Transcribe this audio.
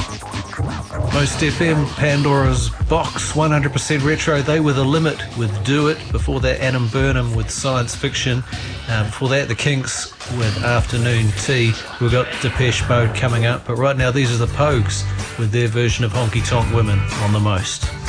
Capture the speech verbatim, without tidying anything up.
Most F M, Pandora's Box, one hundred percent retro. They were The Limit with Do It. Before that, Adam Burnham with Science Fiction. Uh, before that, The Kinks with Afternoon Tea. We've got Depeche Mode coming up. But right now, these are the Pogues with their version of Honky Tonk Women on The Most.